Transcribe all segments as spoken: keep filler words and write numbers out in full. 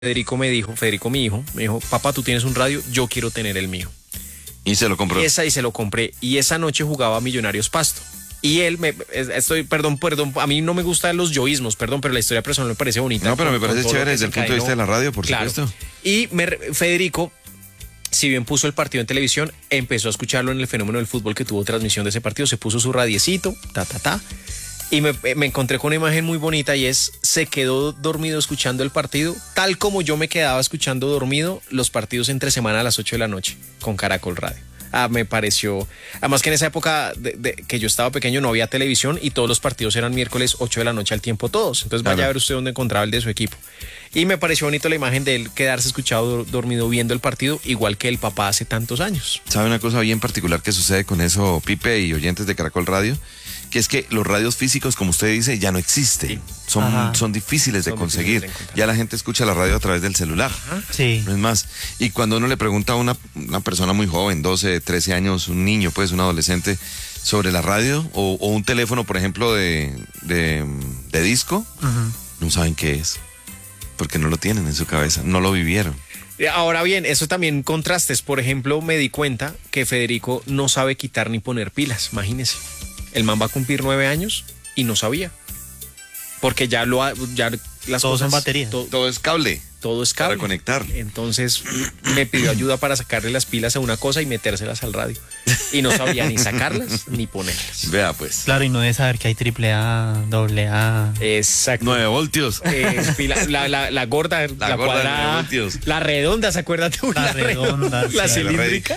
Federico me dijo, Federico mi hijo, me dijo, papá, tú tienes un radio, yo quiero tener el mío. Y se lo compró. Y esa y se lo compré. Y esa noche jugaba Millonarios Pasto. Y él, me, estoy, perdón, perdón, a mí no me gustan los yoísmos, perdón, pero la historia personal me parece bonita. No, pero con, me parece chévere desde el punto de vista de la radio, por claro. supuesto. Y me, Federico, si bien puso el partido en televisión, empezó a escucharlo en el fenómeno del fútbol que tuvo transmisión de ese partido, se puso su radiecito, ta, ta, ta. Y me, me encontré con una imagen muy bonita y es, se quedó dormido escuchando el partido, tal como yo me quedaba escuchando dormido los partidos entre semana a las ocho de la noche con Caracol Radio. Ah, me pareció, además que en esa época de, de, que yo estaba pequeño no había televisión y todos los partidos eran miércoles ocho de la noche al tiempo todos, entonces vaya claro. A ver usted dónde encontraba el de su equipo. Y me pareció bonito la imagen de él quedarse escuchado dormido viendo el partido, igual que el papá hace tantos años. ¿Sabe una cosa bien particular que sucede con eso, Pipe y oyentes de Caracol Radio? Que es que los radios físicos, como usted dice, ya no existen. Sí. Son, son difíciles de son conseguir. Difíciles de ya la gente escucha la radio a través del celular. Ajá. Sí. No es más. Y cuando uno le pregunta a una, una persona muy joven, doce, trece años, un niño, pues un adolescente, sobre la radio o, o un teléfono, por ejemplo, de, de, de disco, uh-huh. no saben qué es. Porque no lo tienen en su cabeza, no lo vivieron. Ahora bien, eso también contrastes. Por ejemplo, me di cuenta que Federico no sabe quitar ni poner pilas, imagínese. El man va a cumplir nueve años y no sabía. Porque ya lo ha, ya las Todos cosas, son baterías. To, todo es cable. Todo es cable. Para conectar. Entonces me pidió ayuda para sacarle las pilas a una cosa y metérselas al radio. Y no sabía ni sacarlas ni ponerlas. Vea pues. Claro, y no debe saber que hay triple A, doble A. Exacto. nueve voltios. Eh, la, la, la, la gorda, la, la gorda cuadrada, la redonda, ¿se acuerda tú? La, la redonda. La sí, cilíndrica.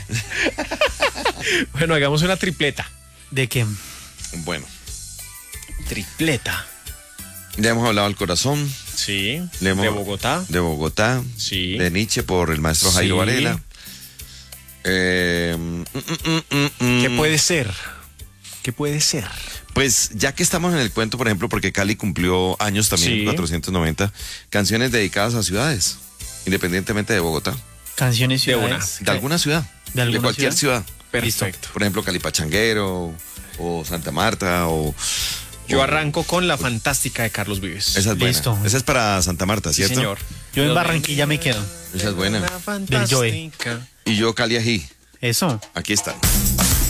Bueno, hagamos una tripleta. ¿De qué? Bueno. Tripleta. Ya hemos hablado del corazón. Sí. Hemos, de Bogotá. De Bogotá. Sí. De Nietzsche por el maestro sí. Jairo Varela. Eh, mm, mm, mm, mm, ¿Qué puede ser? ¿Qué puede ser? Pues ya que estamos en el cuento, por ejemplo, porque Cali cumplió años también, sí. cuatrocientos noventa, canciones dedicadas a ciudades, independientemente de Bogotá. Canciones ciudades. De, una, de alguna ciudad. De, alguna de cualquier ciudad. ciudad. Perfecto. Por ejemplo, Cali Pachanguero, o Santa Marta, o... Yo o, arranco con La Fantástica de Carlos Vives. Esa es buena. Listo. Esa es para Santa Marta, ¿cierto? Sí, señor. Yo en Barranquilla me quedo. Esa es buena. Del Joe. Y yo Cali Ají. Eso. Aquí está.